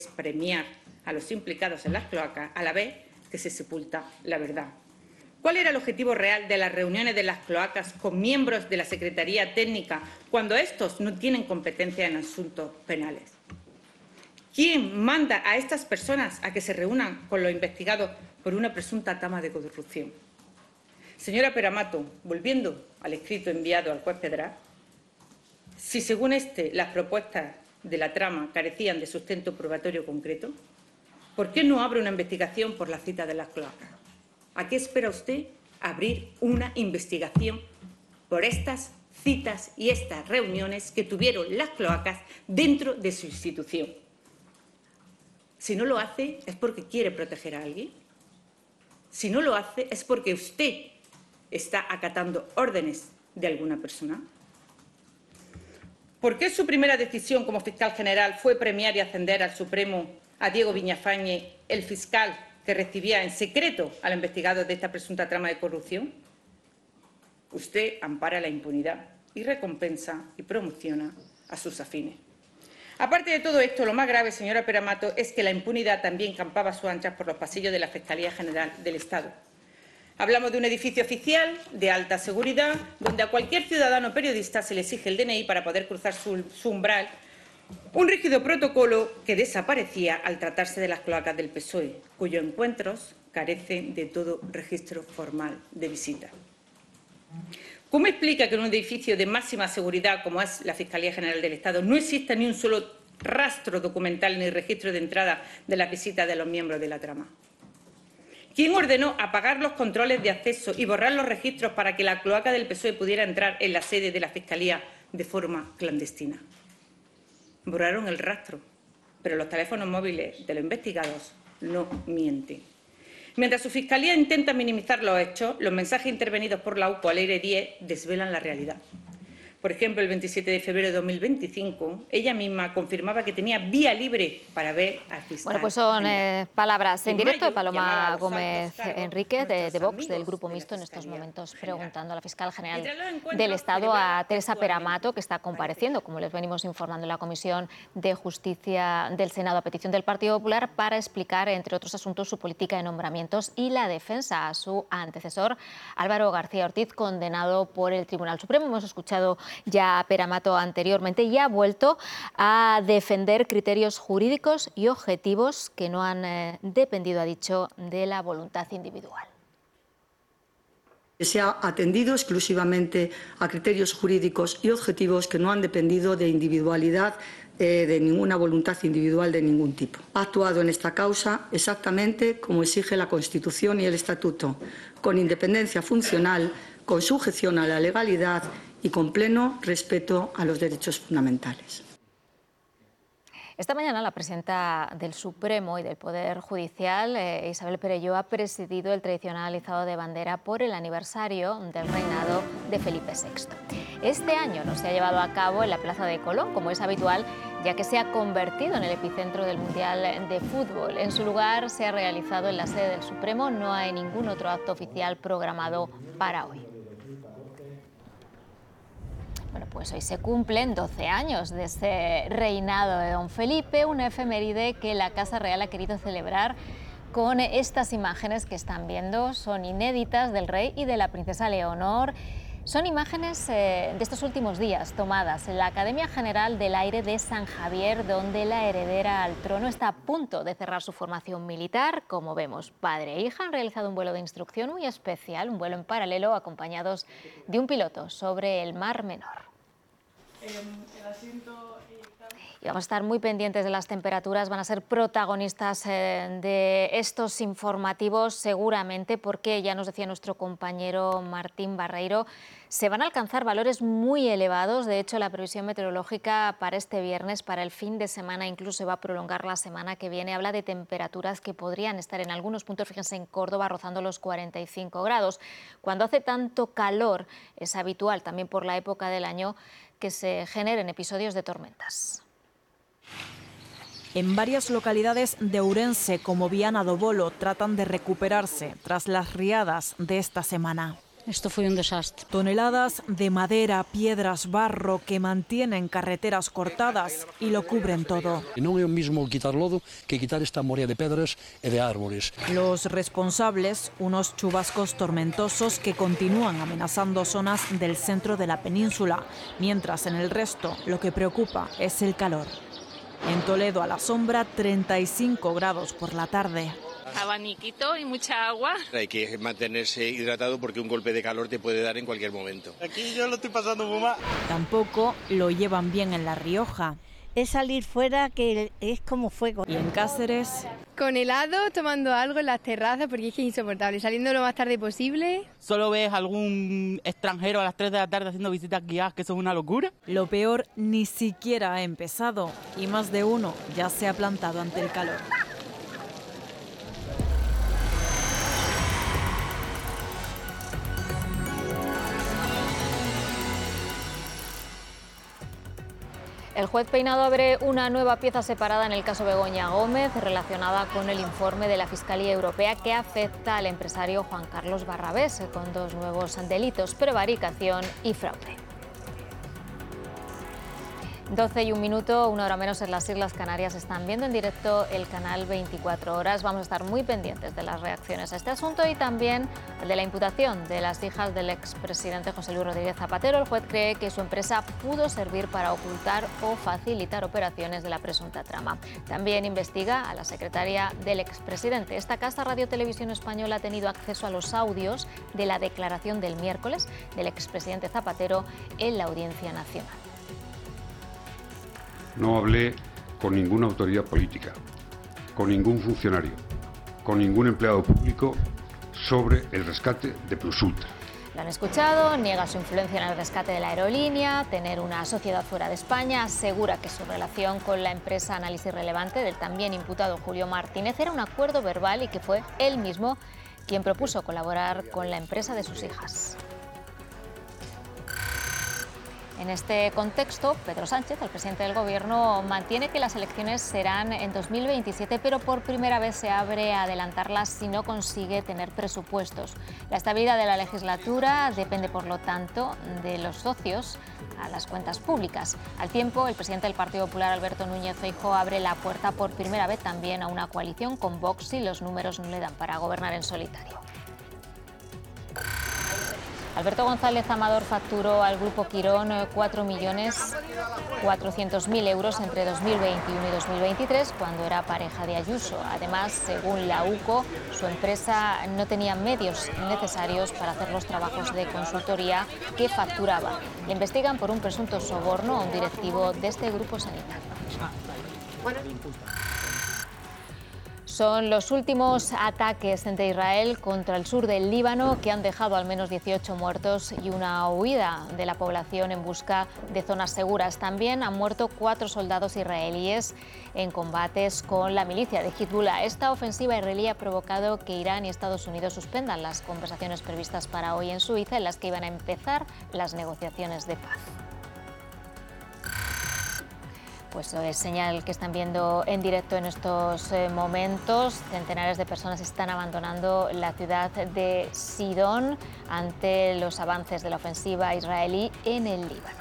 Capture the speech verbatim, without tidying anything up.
premiar a los implicados en las cloacas a la vez que se sepulta la verdad. ¿Cuál era el objetivo real de las reuniones de las cloacas con miembros de la Secretaría Técnica cuando estos no tienen competencia en asuntos penales? ¿Quién manda a estas personas a que se reúnan con los investigados por una presunta trama de corrupción? Señora Pere-Amato, volviendo al escrito enviado al juez Pedraz, si según este las propuestas de la trama carecían de sustento probatorio concreto, ¿por qué no abre una investigación por la cita de las cloacas? ¿A qué espera usted abrir una investigación por estas citas y estas reuniones que tuvieron las cloacas dentro de su institución? Si no lo hace, ¿es porque quiere proteger a alguien? Si no lo hace, ¿es porque usted está acatando órdenes de alguna persona? ¿Por qué su primera decisión como fiscal general fue premiar y ascender al Supremo a Diego Viñafañe, el fiscal que recibía en secreto al investigado de esta presunta trama de corrupción? Usted ampara la impunidad y recompensa y promociona a sus afines. Aparte de todo esto, lo más grave, señora Pere-Amato, es que la impunidad también campaba a sus anchas por los pasillos de la Fiscalía General del Estado. Hablamos de un edificio oficial de alta seguridad, donde a cualquier ciudadano periodista se le exige el D N I para poder cruzar su, su umbral, un rígido protocolo que desaparecía al tratarse de las cloacas del P S O E, cuyos encuentros carecen de todo registro formal de visita. ¿Cómo explica que en un edificio de máxima seguridad como es la Fiscalía General del Estado no exista ni un solo rastro documental ni registro de entrada de las visitas de los miembros de la trama? ¿Quién ordenó apagar los controles de acceso y borrar los registros para que la cloaca del P S O E pudiera entrar en la sede de la Fiscalía de forma clandestina? Borraron el rastro, pero los teléfonos móviles de los investigados no mienten. Mientras su Fiscalía intenta minimizar los hechos, los mensajes intervenidos por la U C O al Aire diez desvelan la realidad. Por ejemplo, el veintisiete de febrero de dos mil veinticinco, ella misma confirmaba que tenía vía libre para ver al fiscal. Bueno, pues son eh, palabras en directo de Paloma Gómez Enríquez, de, de Vox, del Grupo Mixto, en estos momentos preguntando a la fiscal general del Estado, a Teresa Pere-Amato, que está compareciendo, como les venimos informando, en la Comisión de Justicia del Senado a petición del Partido Popular, para explicar, entre otros asuntos, su política de nombramientos y la defensa a su antecesor, Álvaro García Ortiz, condenado por el Tribunal Supremo. Hemos escuchado ya a Pere-Amato anteriormente y ha vuelto a defender criterios jurídicos y objetivos que no han eh, dependido, ha dicho, de la voluntad individual. Se ha atendido exclusivamente a criterios jurídicos y objetivos que no han dependido de individualidad, eh, de ninguna voluntad individual de ningún tipo. Ha actuado en esta causa exactamente como exige la Constitución y el Estatuto, con independencia funcional, con sujeción a la legalidad y con pleno respeto a los derechos fundamentales. Esta mañana la presidenta del Supremo y del Poder Judicial, eh, Isabel Perelló, ha presidido el tradicional izado de bandera por el aniversario del reinado de Felipe sexto. Este año no se ha llevado a cabo en la Plaza de Colón, como es habitual, ya que se ha convertido en el epicentro del Mundial de Fútbol. En su lugar se ha realizado en la sede del Supremo. No hay ningún otro acto oficial programado para hoy. Bueno, pues hoy se cumplen doce años de ese reinado de don Felipe, una efeméride que la Casa Real ha querido celebrar con estas imágenes que están viendo. Son inéditas del rey y de la princesa Leonor. Son imágenes eh, de estos últimos días tomadas en la Academia General del Aire de San Javier, donde la heredera al trono está a punto de cerrar su formación militar. Como vemos, padre e hija han realizado un vuelo de instrucción muy especial, un vuelo en paralelo acompañados de un piloto sobre el Mar Menor. Y vamos a estar muy pendientes de las temperaturas, van a ser protagonistas eh, de estos informativos seguramente, porque ya nos decía nuestro compañero Martín Barreiro, se van a alcanzar valores muy elevados. De hecho, la previsión meteorológica para este viernes, para el fin de semana, incluso se va a prolongar la semana que viene, habla de temperaturas que podrían estar en algunos puntos, fíjense, en Córdoba, rozando los cuarenta y cinco grados. Cuando hace tanto calor, es habitual también por la época del año que se generen episodios de tormentas. En varias localidades de Ourense, como Viana do Bolo, tratan de recuperarse tras las riadas de esta semana. Esto fue un desastre. Toneladas de madera, piedras, barro que mantienen carreteras cortadas y lo cubren todo. Non é o mismo quitar lodo que quitar esta morea de pedras e de árboles. Los responsables, unos chubascos tormentosos que continúan amenazando zonas del centro de la península, mientras en el resto lo que preocupa es el calor. En Toledo, a la sombra, treinta y cinco grados por la tarde. Abaniquito y mucha agua. Hay que mantenerse hidratado porque un golpe de calor te puede dar en cualquier momento. Aquí yo lo estoy pasando muy mal. Tampoco lo llevan bien en La Rioja. Es salir fuera que es como fuego. Y en Cáceres, con helado, tomando algo en las terrazas porque es que es insoportable, saliendo lo más tarde posible. Solo ves algún extranjero a las tres de la tarde haciendo visitas guiadas, que eso es una locura. Lo peor ni siquiera ha empezado y más de uno ya se ha plantado ante el calor. El juez Peinado abre una nueva pieza separada en el caso Begoña Gómez, relacionada con el informe de la Fiscalía Europea que afecta al empresario Juan Carlos Barrabés, con dos nuevos delitos: prevaricación y fraude. doce y un minuto, una hora menos en las Islas Canarias. Están viendo en directo el canal veinticuatro horas. Vamos a estar muy pendientes de las reacciones a este asunto y también de la imputación de las hijas del expresidente José Luis Rodríguez Zapatero. El juez cree que su empresa pudo servir para ocultar o facilitar operaciones de la presunta trama. También investiga a la secretaria del expresidente. Esta casa, Radio Televisión Española, ha tenido acceso a los audios de la declaración del miércoles del expresidente Zapatero en la Audiencia Nacional. No hablé con ninguna autoridad política, con ningún funcionario, con ningún empleado público sobre el rescate de Plus Ultra. Lo han escuchado, niega su influencia en el rescate de la aerolínea, tener una sociedad fuera de España, asegura que su relación con la empresa Análisis Relevante del también imputado Julio Martínez era un acuerdo verbal y que fue él mismo quien propuso colaborar con la empresa de sus hijas. En este contexto, Pedro Sánchez, el presidente del Gobierno, mantiene que las elecciones serán en dos mil veintisiete, pero por primera vez se abre a adelantarlas si no consigue tener presupuestos. La estabilidad de la legislatura depende, por lo tanto, de los socios a las cuentas públicas. Al tiempo, el presidente del Partido Popular, Alberto Núñez Feijóo, abre la puerta por primera vez también a una coalición con Vox si los números no le dan para gobernar en solitario. Alberto González Amador facturó al Grupo Quirón cuatro millones cuatrocientos mil euros entre dos mil veintiuno y dos mil veintitrés, cuando era pareja de Ayuso. Además, según la U C O, su empresa no tenía medios necesarios para hacer los trabajos de consultoría que facturaba. Le investigan por un presunto soborno a un directivo de este grupo sanitario. Son los últimos ataques de Israel contra el sur del Líbano que han dejado al menos dieciocho muertos y una huida de la población en busca de zonas seguras. También han muerto cuatro soldados israelíes en combates con la milicia de Hezbollah. Esta ofensiva israelí ha provocado que Irán y Estados Unidos suspendan las conversaciones previstas para hoy en Suiza, en las que iban a empezar las negociaciones de paz. Pues es señal que están viendo en directo en estos momentos. Centenares de personas están abandonando la ciudad de Sidón ante los avances de la ofensiva israelí en el Líbano.